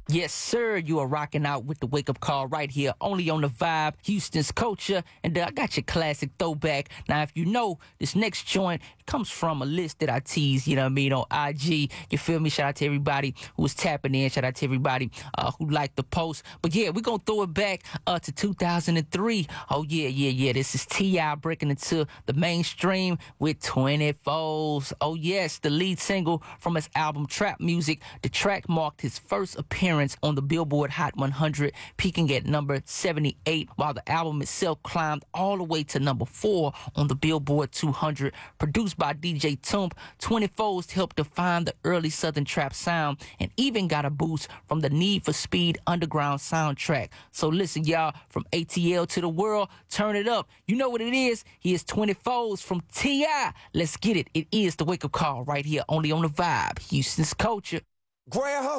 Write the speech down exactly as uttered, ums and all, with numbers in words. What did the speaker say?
Yes, sir. You are rocking out with the wake up call right here, only on the Vibe, Houston's culture. And uh, I got your classic throwback. Now, if you know, this next joint comes from a list that I tease, you know what I mean, on I G. You feel me? Shout out to everybody who was tapping in. Shout out to everybody uh, who liked the post. But yeah, we're going to throw it back uh, to two thousand three. Oh, yeah, yeah, yeah. This is T I breaking into the mainstream with twenty-fours. Oh, yes, the lead single from his album Trap Music. The track marked his first appearance on the Billboard Hot one hundred, peaking at number seventy-eight, while the album itself climbed all the way to number four on the Billboard two hundred. Produced by D J Toomp, twenty-fours helped define the early Southern trap sound and even got a boost from the Need for Speed Underground soundtrack. So listen, y'all, from A T L to the world, turn it up. You know what it is. He is twenty-fours from T I. Let's get it. It is the wake-up call right here, only on the Vibe, Houston's culture. Grand